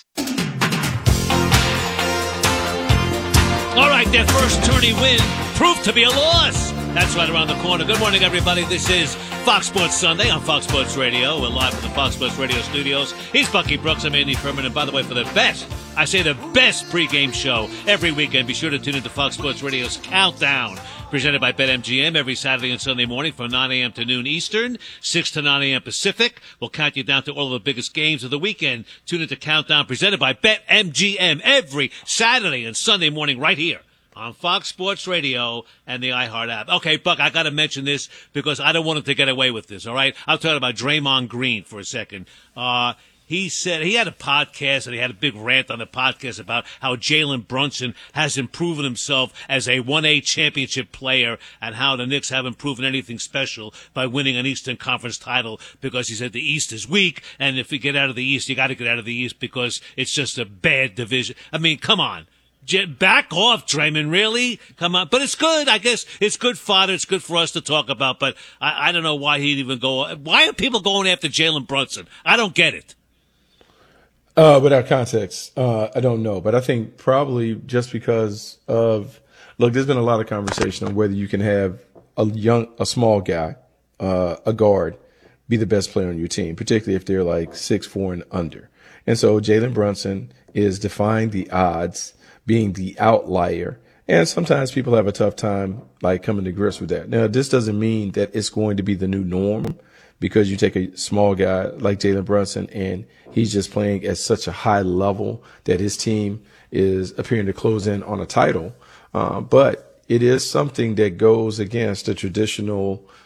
All right, their first tourney win proved to be a loss. That's right around the corner. Good morning, everybody. This is Fox Sports Sunday on Fox Sports Radio. We're live from the Fox Sports Radio studios. He's Bucky Brooks. I'm Andy Furman. And by the way, for the best, I say the best pregame show every weekend, be sure to tune into Fox Sports Radio's Countdown, presented by BetMGM every Saturday and Sunday morning from 9 a.m. to noon Eastern, 6 to 9 a.m. Pacific. We'll count you down to all of the biggest games of the weekend. Tune into Countdown, presented by BetMGM every Saturday and Sunday morning right here on Fox Sports Radio and the iHeart app. Okay, Buck, I got to mention this because I don't want him to get away with this, all right? I'll talk about Draymond Green for a second. He said he had a podcast and he had a big rant on the podcast about how Jalen Brunson hasn't proven himself as a 1A championship player and how the Knicks haven't proven anything special by winning an Eastern Conference title because he said the East is weak and if you get out of the East, you got to get out of the East because it's just a bad division. I mean, come on. Back off, Draymond, really? Come on. But it's good. I guess it's good fodder. It's good for us to talk about. But I don't know why he'd even go. Why are people going after Jalen Brunson? I don't get it. Without context, I don't know. But I think probably just because of, look, there's been a lot of conversation on whether you can have a small guy, a guard, be the best player on your team, particularly if they're like 6'4" and under. And so Jalen Brunson is defying the odds, being the outlier. And sometimes people have a tough time like coming to grips with that. Now, this doesn't mean that it's going to be the new norm because you take a small guy like Jalen Brunson and he's just playing at such a high level that his team is appearing to close in on a title. But it is something that goes against the traditional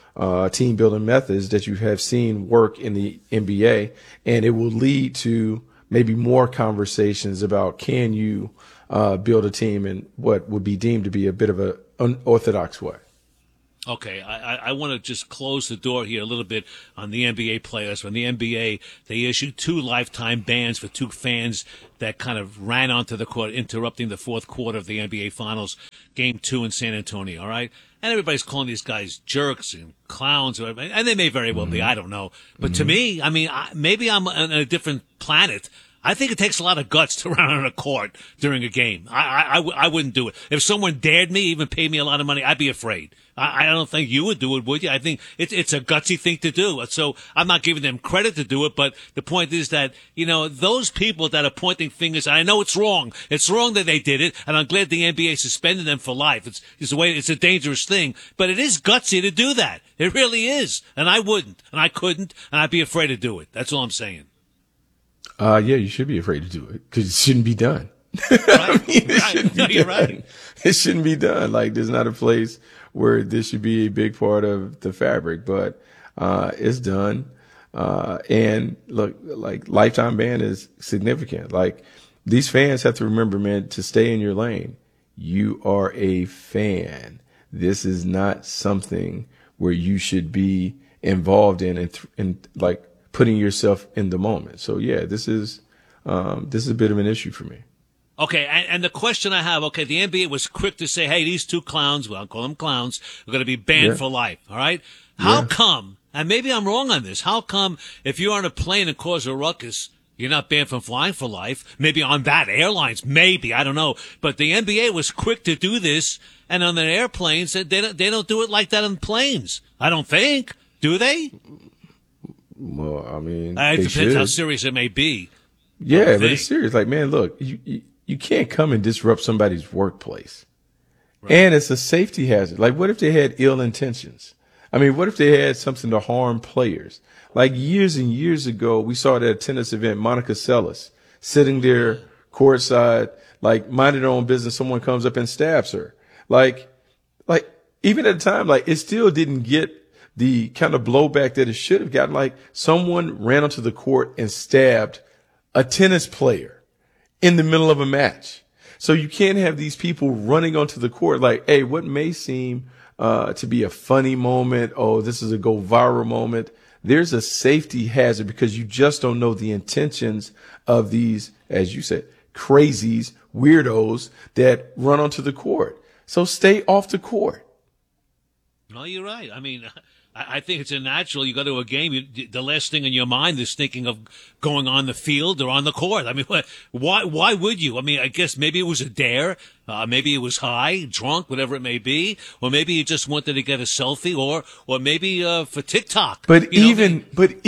team building methods that you have seen work in the NBA, and it will lead to maybe more conversations about can you build a team in what would be deemed to be a bit of an unorthodox way. Okay, I want to just close the door here a little bit on the NBA players. When the NBA, they issued 2 lifetime bans for 2 fans that kind of ran onto the court, interrupting the fourth quarter of the NBA Finals, Game 2 in San Antonio, all right? And everybody's calling these guys jerks and clowns, and they may very well be, I don't know. But to me, I mean, maybe I'm on a different planet. I think it takes a lot of guts to run on a court during a game. I wouldn't do it. If someone dared me, even paid me a lot of money, I'd be afraid. I don't think you would do it, would you? I think it's a gutsy thing to do. So I'm not giving them credit to do it, but the point is that, you know, those people that are pointing fingers, and I know it's wrong. It's wrong that they did it, and I'm glad the NBA suspended them for life. It's a dangerous thing, but it is gutsy to do that. It really is. And I wouldn't, and I couldn't, and I'd be afraid to do it. That's all I'm saying. Yeah, you should be afraid to do it because it shouldn't be done. Right. I mean, it shouldn't be You're done. right. It shouldn't be done. Like, there's not a place where this should be a big part of the fabric, but it's done. And look, like, lifetime ban is significant. Like, these fans have to remember, man, to stay in your lane. You are a fan. This is not something where you should be involved in and like putting yourself in the moment. So yeah, this is a bit of an issue for me. Okay, and the question I have, okay, the NBA was quick to say, hey, these 2 clowns, well, I'll call them clowns, are going to be banned for life, all right? How come, and maybe I'm wrong on this, how come if you're on a plane and cause a ruckus, you're not banned from flying for life? Maybe on bad airlines, maybe, I don't know. But the NBA was quick to do this, and on their airplanes, they don't do it like that on planes. I don't think. Do they? Well, I mean, It they depends should. how serious it may be. Yeah, but it's serious. Like, man, look, you can't come and disrupt somebody's workplace. Right. And it's a safety hazard. Like, what if they had ill intentions? I mean, what if they had something to harm players? Like, years and years ago, we saw at a tennis event, Monica Seles sitting there courtside, like, minding her own business. Someone comes up and stabs her. Like, even at the time, like, it still didn't get the kind of blowback that it should have gotten. Like, someone ran onto the court and stabbed a tennis player in the middle of a match. So you can't have these people running onto the court like, hey, what may seem to be a funny moment, oh, this is a go viral moment. There's a safety hazard because you just don't know the intentions of these, as you said, crazies, weirdos that run onto the court. So stay off the court. No, you're right. I mean, I think it's a natural. You go to a game, the last thing in your mind is thinking of going on the field or on the court. I mean, why would you? I mean, I guess maybe it was a dare. Maybe it was high, drunk, whatever it may be. Or maybe you just wanted to get a selfie or maybe for TikTok. But even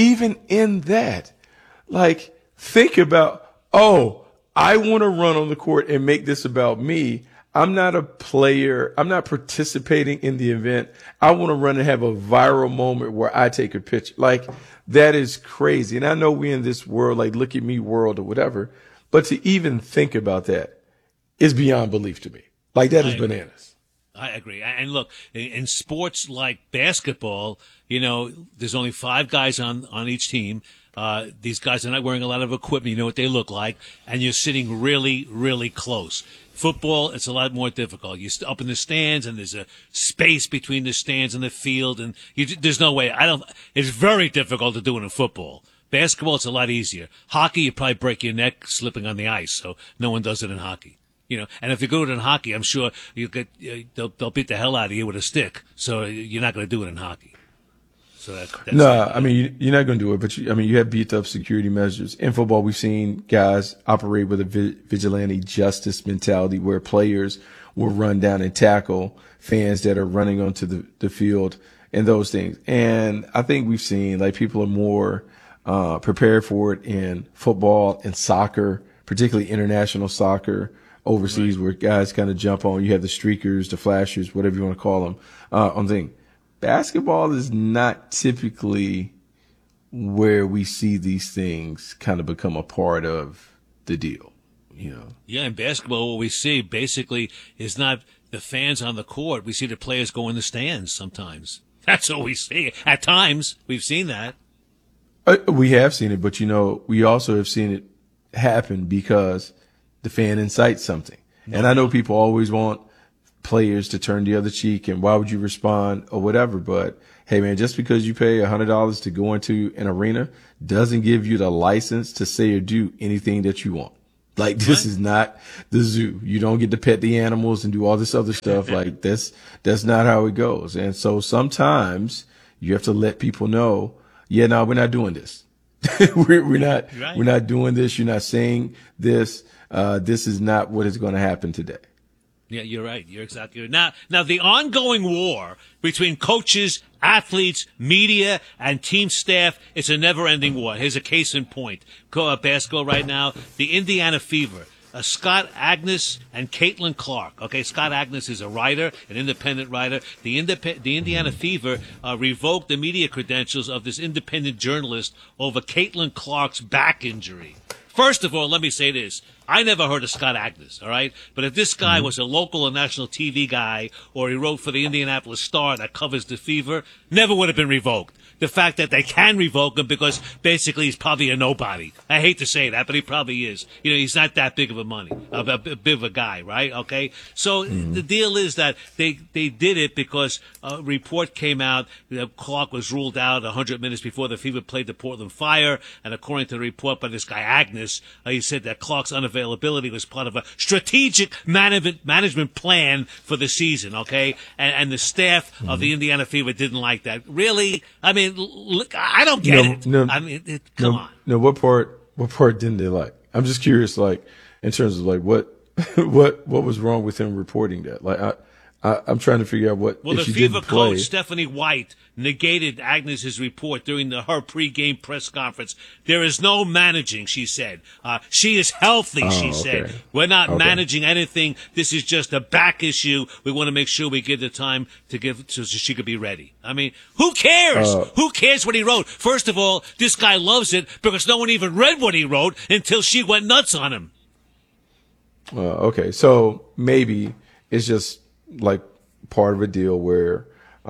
in that, like, think about, oh, I want to run on the court and make this about me. I'm not a player. I'm not participating in the event. I want to run and have a viral moment where I take a picture. Like, that is crazy. And I know we're in this world, like, look at me world or whatever. But to even think about that is beyond belief to me. Like, that is bananas. I agree. And look, in sports like basketball, you know, there's only 5 guys on each team. These guys are not wearing a lot of equipment. You know what they look like. And you're sitting really, really close. Football, it's a lot more difficult. You're up in the stands, and there's a space between the stands and the field, and there's no way. It's very difficult to do it in football. Basketball, it's a lot easier. Hockey, you probably break your neck slipping on the ice, so no one does it in hockey. You know, and if you go to it in hockey, I'm sure they'll beat the hell out of you with a stick, so you're not going to do it in hockey. So that's I mean, you're not going to do it, but you have beefed up security measures. In football, we've seen guys operate with a vigilante justice mentality where players will run down and tackle fans that are running onto the field and those things. And I think we've seen, like, people are more prepared for it in football and soccer, particularly international soccer overseas, right, where guys kind of jump on. You have the streakers, the flashers, whatever you want to call them, on thing. Basketball is not typically where we see these things kind of become a part of the deal, you know. Yeah, in basketball, what we see basically is not the fans on the court. We see the players go in the stands sometimes. That's what we see. At times, we've seen that. We have seen it, but we also have seen it happen because the fan incites something. And I know people always want players to turn the other cheek and why would you respond or whatever. But hey, man, just because you pay $100 to go into an arena doesn't give you the license to say or do anything that you want. Like, this is not the zoo. You don't get to pet the animals and do all this other stuff. Like, that's not how it goes. And so sometimes you have to let people know, yeah, no, we're not doing this. we're not doing this. You're not saying this. This is not what is going to happen today. Yeah, you're right. You're exactly right. Now, the ongoing war between coaches, athletes, media, and team staff, it's a never-ending war. Here's a case in point. Basketball right now, the Indiana Fever. Scott Agnes and Caitlin Clark. Okay, Scott Agnes is a writer, an independent writer. The Indiana Fever revoked the media credentials of this independent journalist over Caitlin Clark's back injury. First of all, let me say this. I never heard of Scott Agnes, all right? But if this guy was a local or national TV guy or he wrote for the Indianapolis Star that covers the Fever, never would have been revoked. The fact that they can revoke him because basically he's probably a nobody. I hate to say that, but he probably is. He's not that big of a big of a guy, right? Okay? So the deal is that they did it because a report came out that Clark was ruled out 100 minutes before the Fever played the Portland Fire. And according to the report by this guy Agnes, he said that Clark's unavailability was part of a strategic management plan for the season, okay? And the staff of the Indiana Fever didn't like that. Really? I mean, I don't get it. I mean, come on. No, what part didn't they like? I'm just curious, like, in terms of like what was wrong with him reporting that? Like, I'm trying to figure out what. Well, if the she Fever didn't play, coach Stephanie White negated Agnes's report during her pregame press conference. There is no managing, she said. She is healthy, she said. We're not managing anything. This is just a back issue. We want to make sure we give the time to give so she could be ready. I mean, who cares? Who cares what he wrote? First of all, this guy loves it because no one even read what he wrote until she went nuts on him. Okay, so maybe it's just like part of a deal where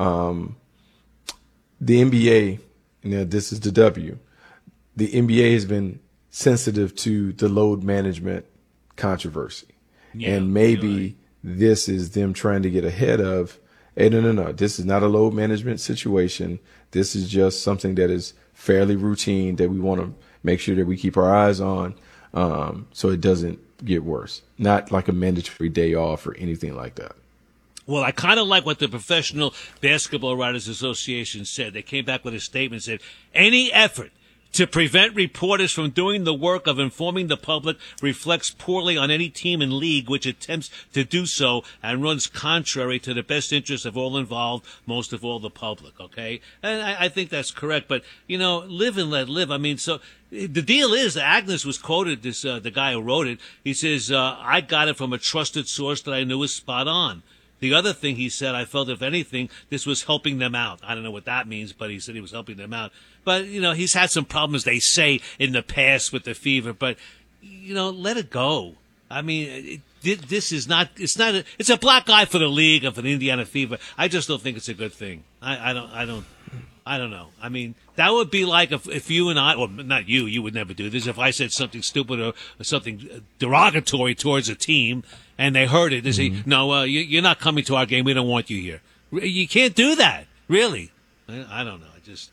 the NBA, this is the W, the NBA has been sensitive to the load management controversy. Yeah, and maybe this is them trying to get ahead of, hey, no, this is not a load management situation. This is just something that is fairly routine that we want to make sure that we keep our eyes on so it doesn't get worse. Not like a mandatory day off or anything like that. Well, I kind of like what the Professional Basketball Writers Association said. They came back with a statement that said, any effort to prevent reporters from doing the work of informing the public reflects poorly on any team and league which attempts to do so and runs contrary to the best interests of all involved, most of all the public, okay? And I think that's correct, but, live and let live. I mean, so the deal is that Agnes was quoted, the guy who wrote it. He says, I got it from a trusted source that I knew was spot on. The other thing he said, I felt, if anything, this was helping them out. I don't know what that means, but he said he was helping them out. But, he's had some problems, they say, in the past with the Fever. But, let it go. I mean, it's a black eye for the league and for the Indiana Fever. I just don't think it's a good thing. I don't know. I mean, that would be like if you and I, well, not you would never do this. If I said something stupid or something derogatory towards a team and they heard it, they say, no, you're not coming to our game. We don't want you here. You can't do that. Really. I don't know.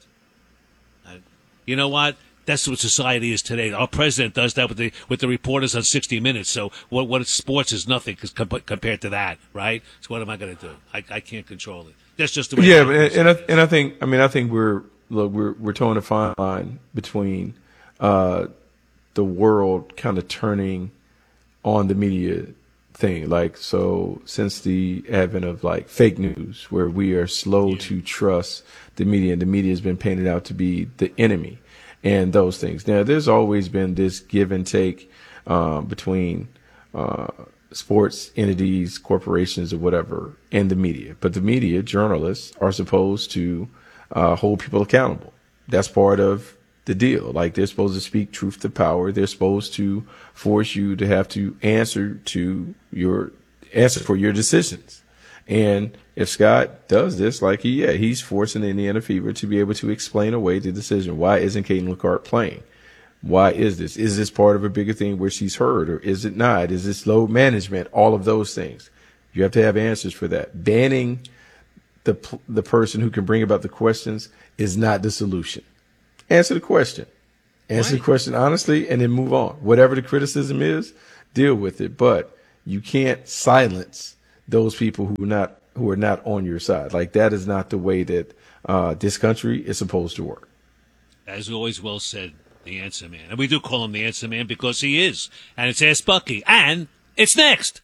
You know what? That's what society is today. Our president does that with the reporters on 60 Minutes. So what sports is nothing compared to that, right? So what am I going to do? I can't control it. That's just the way. Yeah, and I think we're towing a fine line between the world kind of turning on the media thing. Like, so since the advent of like fake news, where we are slow to trust the media, and the media has been painted out to be the enemy, and those things. Now, there's always been this give and take between sports entities, corporations, or whatever, and the media. But the media, journalists, are supposed to hold people accountable. That's part of the deal. Like, they're supposed to speak truth to power. They're supposed to force you to have to answer for your decisions. And if Scott does this, like he's forcing Indiana Fever to be able to explain away the decision. Why isn't Caitlin Clark playing? Why is this? Is this part of a bigger thing where she's hurt, or is it not? Is this load management? All of those things. You have to have answers for that. Banning the person who can bring about the questions is not the solution. Answer the question. Answer the question honestly, and then move on. Whatever the criticism is, deal with it. But you can't silence those people who are not on your side. Like, that is not the way that this country is supposed to work. As always, well said, the Answer Man. And we do call him the Answer Man because he is. And it's Ask Bucky. And it's next.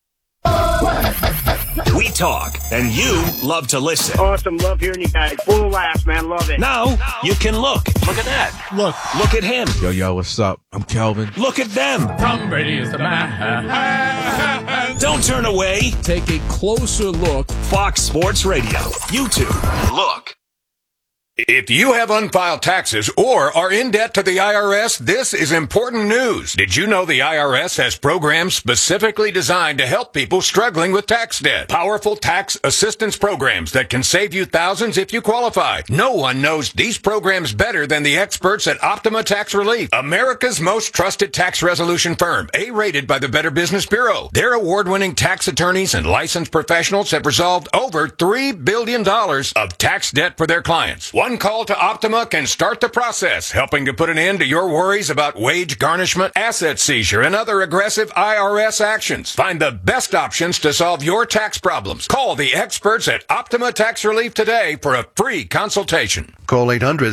We talk, and you love to listen. Awesome. Love hearing you guys. Full of laughs, man. Love it. Now, you can look. Look at that. Look at him. Yo, what's up? I'm Kelvin. Look at them. Tom Brady is the man. Don't turn away. Take a closer look. Fox Sports Radio. YouTube. Look. If you have unfiled taxes or are in debt to the IRS, this is important news. Did you know the IRS has programs specifically designed to help people struggling with tax debt? Powerful tax assistance programs that can save you thousands if you qualify. No one knows these programs better than the experts at Optima Tax Relief, America's most trusted tax resolution firm, A-rated by the Better Business Bureau. Their award-winning tax attorneys and licensed professionals have resolved over $3 billion of tax debt for their clients. One call to Optima can start the process, helping to put an end to your worries about wage garnishment, asset seizure, and other aggressive IRS actions. Find the best options to solve your tax problems. Call the experts at Optima Tax Relief today for a free consultation. Call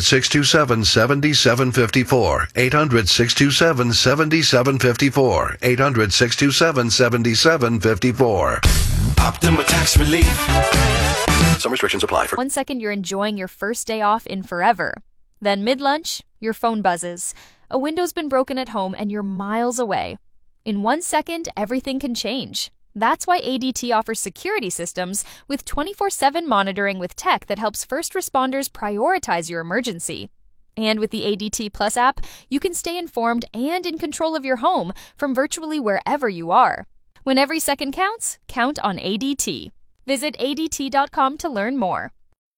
800-627-7754. 800-627-7754. 800-627-7754. Optima Tax Relief. Some restrictions apply. 1 second, you're enjoying your first day off in forever. Then mid-lunch, your phone buzzes. A window's been broken at home and you're miles away. In 1 second, everything can change. That's why ADT offers security systems with 24/7 monitoring with tech that helps first responders prioritize your emergency. And with the ADT Plus app, you can stay informed and in control of your home from virtually wherever you are. When every second counts, count on ADT. Visit ADT.com to learn more.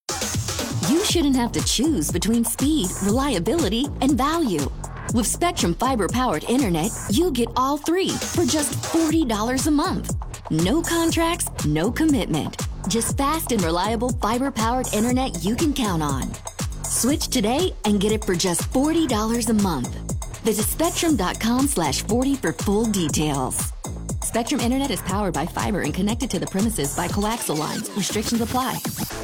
You shouldn't have to choose between speed, reliability, and value. With Spectrum Fiber-powered internet, you get all three for just $40 a month. No contracts, no commitment. Just fast and reliable fiber-powered internet you can count on. Switch today and get it for just $40 a month. Visit Spectrum.com/40 for full details. Spectrum Internet is powered by fiber and connected to the premises by coaxial lines. Restrictions apply.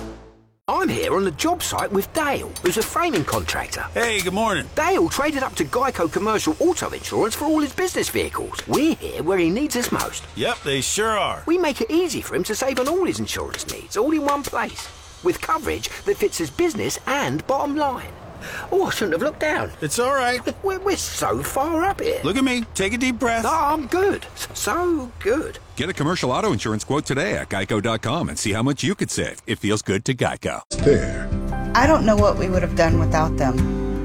I'm here on the job site with Dale, who's a framing contractor. Hey, good morning. Dale traded up to Geico Commercial Auto Insurance for all his business vehicles. We're here where he needs us most. Yep, they sure are. We make it easy for him to save on all his insurance needs, all in one place, with coverage that fits his business and bottom line. Oh, I shouldn't have looked down. It's all right. We're so far up here. Look at me. Take a deep breath. No, I'm good. So good. Get a commercial auto insurance quote today at Geico.com and see how much you could save. It feels good to Geico. There. I don't know what we would have done without them.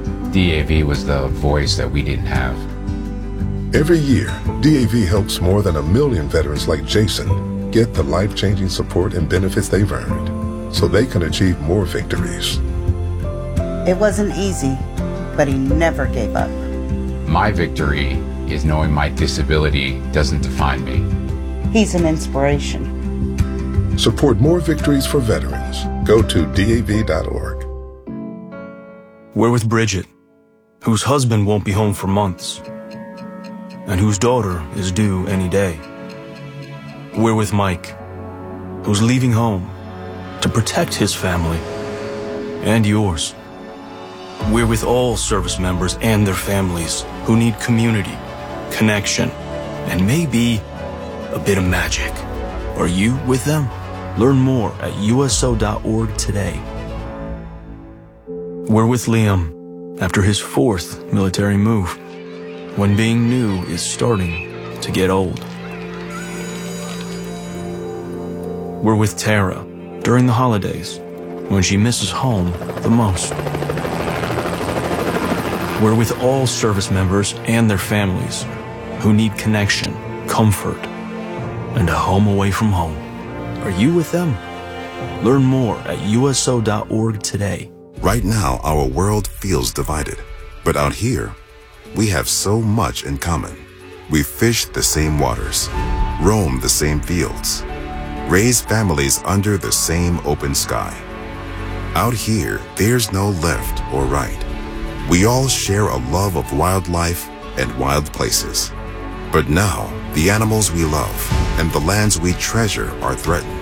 DAV was the voice that we didn't have. Every year, DAV helps more than 1 million veterans like Jason get the life-changing support and benefits they've earned so they can achieve more victories. It wasn't easy, but he never gave up. My victory is knowing my disability doesn't define me. He's an inspiration. Support more victories for veterans. Go to DAV.org. We're with Bridget, whose husband won't be home for months, and whose daughter is due any day. We're with Mike, who's leaving home to protect his family and yours. We're with all service members and their families who need community, connection, and maybe a bit of magic. Are you with them? Learn more at USO.org today. We're with Liam after his 4th military move, when being new is starting to get old. We're with Tara during the holidays, when she misses home the most. We're with all service members and their families who need connection, comfort, and a home away from home. Are you with them? Learn more at USO.org today. Right now, our world feels divided. But out here, we have so much in common. We fish the same waters, roam the same fields, raise families under the same open sky. Out here, there's no left or right. We all share a love of wildlife and wild places. But now, the animals we love and the lands we treasure are threatened.